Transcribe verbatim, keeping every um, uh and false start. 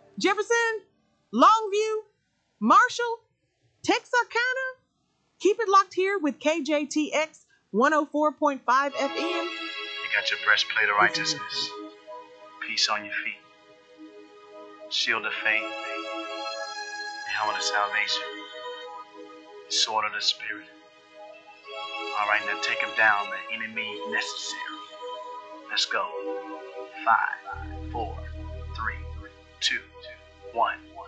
Jefferson, Longview, Marshall, Texarkana. Keep it locked here with K J T X one oh four point five F M. You got your breastplate of righteousness, peace on your feet, shield of faith, helmet of salvation, sword of the Spirit. All right, now take him down by any means necessary. Let's go. Five, four, three, two, one.